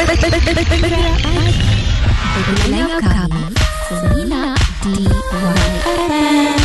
Dengar kami Semina di YFM.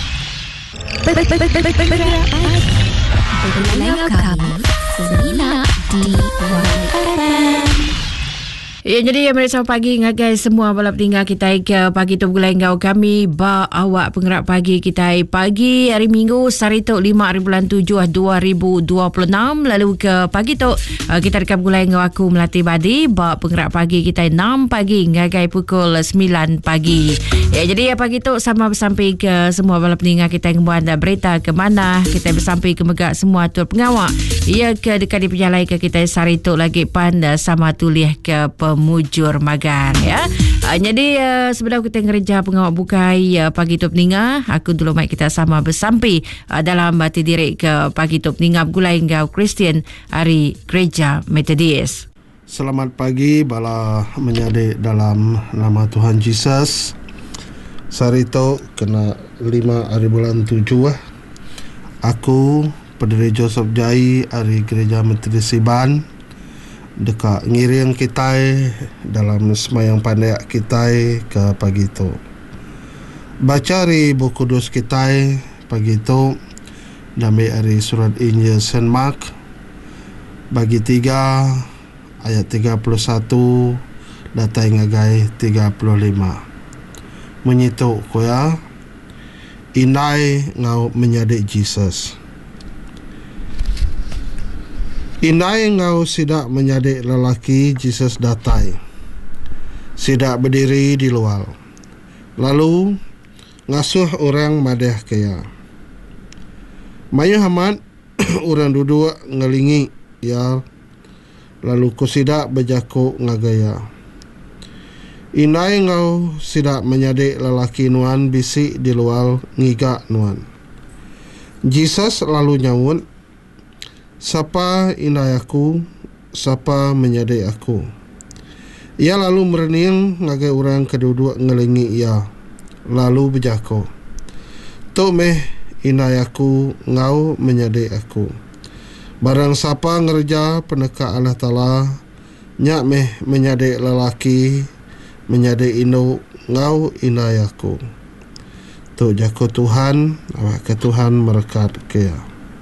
Dengar kami Semina di YFM. Ya, jadi mereka pagi ngagai semua balap tinggal kita ke pagi tu gulai ngau kami ba awak penggerak pagi kita pagi hari Minggu Sarito 5 hari bulan 7 2026 lalu ke pagi tu kita rekam gulai ngau aku melatih badi ba penggerak pagi kita 6 pagi ngagai pukul 9 pagi. Ya, jadi pagi tu sama bersampai ke semua balap tinggal kita yang buat berita ke mana kita bersampai ke megak semua tur pengawak. Ia ke dekat di penjalai ke kita Sarito lagi panda sama tulis ke Mujur Magar ya. Jadi sebelum kita ngerja pengawak bukai pagi tu peninga, aku dulu mai kita sama bersampai dalam bati diri ke pagi tu peninga gulai ngau Kristian hari Gereja Metodis. Selamat pagi bala menyade dalam nama Tuhan Yesus. Sarito kena 5 hari bulan 7 Aku Padri Joseph Jai hari Gereja Metodis Siban dekat ngiring kita dalam semayang pandai kita ke pagi tu. Baca dari buku kudus kita pagi tu dari hari surat Injil Saint Mark bagi 3 ayat 31 datai ngagai 35. Menyitu koya inai ngau menyadik Jesus. Inai ngau sidak menyadik lelaki Jesus datai. Sidak berdiri di luar. Lalu ngasuh orang madeh kaya. Mayu Hamad orang duduk ngelingi ya. Lalu ku sidak berjakuk ngagaya. Inai ngau sidak menyadik lelaki nuan bisik di luar ngigak nuan. Jesus lalu nyawut, "Siapa inai aku, siapa menyadik aku?" Ia lalu merening ngagai orang kedua ngelingi ia. Lalu berjako, "Tok meh inai aku ngau menyadik aku. Barang siapa ngerja peneka Allah Ta'ala, nyak meh menyadik lelaki, menyadik inu ngau inai aku." Tok jako Tuhan, awak ke Tuhan merekat kaya.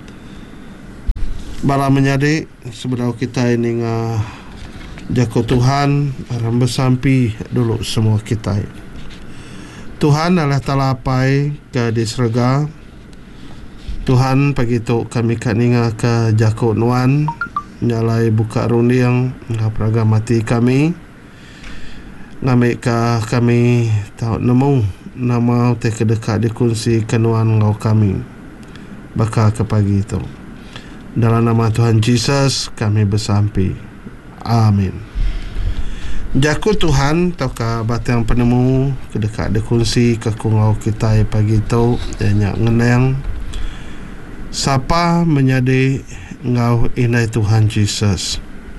Bala menyadik sebenarnya kita ini jago Tuhan orang bersampi dulu semua kita. Tuhan Allah Ta'ala apai ke di surga. Tuhan pagi tu kami kaninga ke jago nuan nyalai buka runding ngaparaga mati kami. Ngamik ke kami tahu nemu nama te kedekat dikunci kenuan ngau kami. Baka ke pagi itu. Dalam nama Tuhan Yesus kami bersampi. Amin. Jaku Tuhan tauka batang penemu kedekat dikunci ke kungau kita pagi tu banyak ngeneng. Siapa menjadi ngau inai Tuhan Yesus.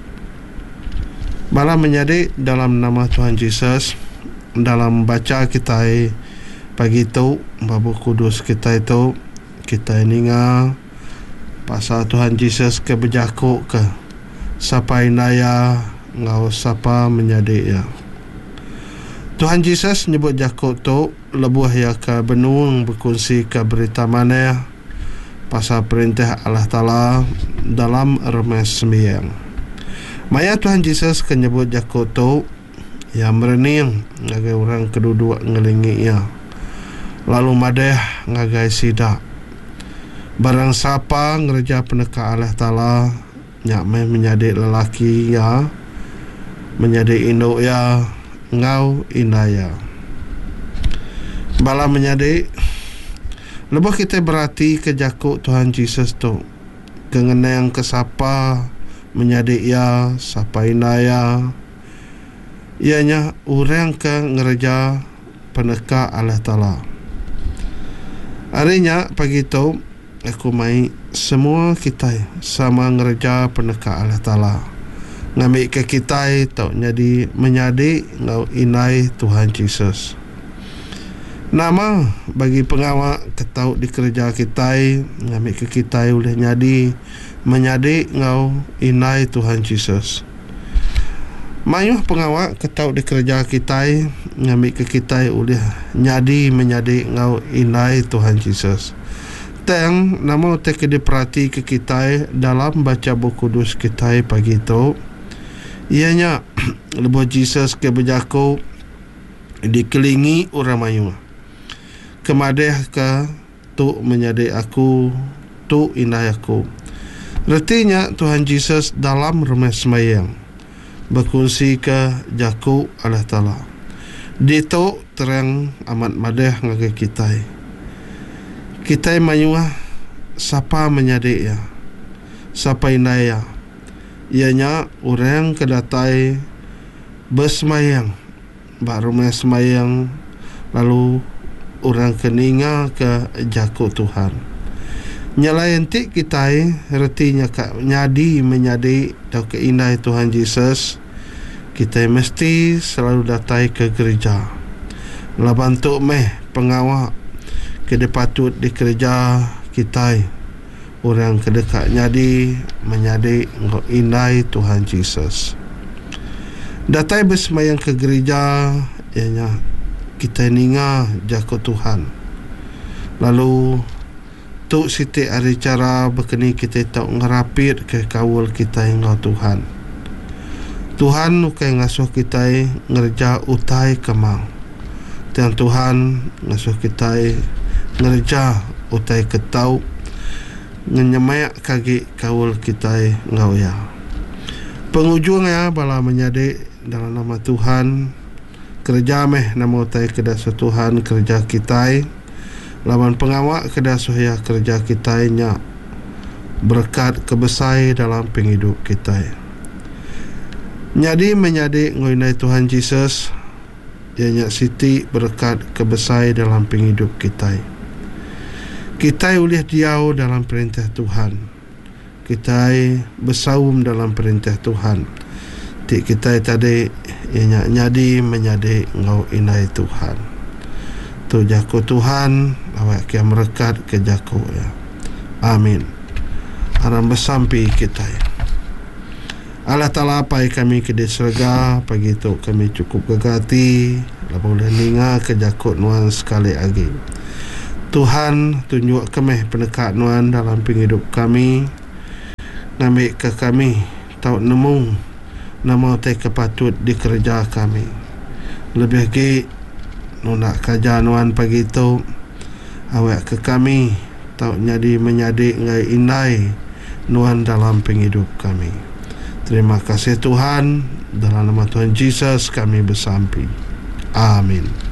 Bala menjadi dalam nama Tuhan Yesus dalam baca kita pagi tu babu kudus kita itu kita ingat pasal Tuhan Yesus ke berjakuk ke siapa inaya ngau siapa menyadik ya. Tuhan Yesus nyebut jakuk tu lebuh ya ke benung berkongsi ke berita mana pasal perintah Allah Ta'ala dalam Remes 9. Maya Tuhan Yesus ke nyebut jakuk tu yang merening ngagai orang kedua ngelingi ya. Lalu madeh ngagai sidak. Barang siapa ngerja peneka Allah Ta'ala, nyak meh menyadik lelaki ya, menyadik induk ya, ngau inaya. Bala menyadik, lebih kita berarti ke jakuk Tuhan Yesus tu. Kengenang ke siapa menyadik ya, siapa inaya. Ianya orang ke ngerja peneka Allah Ta'ala. Harinya pagi tu aku mai semua kita sama ngerja peneka Allah Ta'ala. Ngambil ke kita tau jadi menyadik ngau inai Tuhan Yesus. Nama bagi pengawak ketau di kerja kita ngambil ke kita boleh jadi menyadik ngau inai Tuhan Yesus. Mayuh pengawak ketau di kerja kita ngambil ke kita oleh nyadi menyadi ngau inai Tuhan Yesus. Teng namo te ke diperhati ke kita dalam baca buku kudus kita pagi tu. Ianya lebih Yesus ke berjaku dikelilingi orang mayuh. Kemadeh ke tu menyadi aku, tu inai aku. Artinya Tuhan Yesus dalam rumah semayang berkongsi ke jaku Allah Ta'ala. Dito terang amat madah ngagai kita. Kita mayuah siapa menyadik ya, siapa inaya. Ianya orang kedatai bersemayang, rumah semayang, lalu orang keninga ke jaku Tuhan. Nyalayan tik kita artinya nyadi menyadi tau ke inai Tuhan Yesus. Kita mesti selalu datai ke gereja. Labantuk pengawak kena patut di gereja kita. Orang kedekat nyadi menyadi inai Tuhan Yesus. Datai bersemayang ke gereja ianya kita ninga jaku Tuhan. Lalu tu siti ada cara berkeni kita tahu ngerapit ke kawul kita yang Tuhan. Tuhan nukai ngasuh kita ngerja utai kemang. Dan Tuhan ngasuh kita ngerja utai ketau ngenyemayak kaki kawul kita ngawya. Pengujungnya bala menyadik dalam nama Tuhan kerja nama utai kedasa Tuhan kerja kita. Lawan pengawak kedah suhaya kerja kita nya berkat kebesai dalam penghidup kita. Nyadi menyadi ngoinai Tuhan Yesus ianya siti berkat kebesai dalam penghidup kita. Kita ulih diau dalam perintah Tuhan. Kita bersaum dalam perintah Tuhan. Tik kita tadi ianya nyadi menyadi ngau inai Tuhan. Tu jaku Tuhan awak kia merekat ke jaku ya. Amin. Aram bersampi kita ya. Allah Ta'ala pai kami ke di surga pagi tu kami cukup gegati lalu boleh ninga ke jaku nuan sekali lagi. Tuhan tunjuk kami penekat nuan dalam penghidup kami. Ngambil ke kami tahu nemu nama te kepatut di kerja kami. Lebih lagi nak kerja nuan pagi tu awak ke kami tahu nyadi menyadi ngai inai nuan dalam penghidup kami. Terima kasih Tuhan, dalam nama Tuhan Yesus kami bersampi. Amin.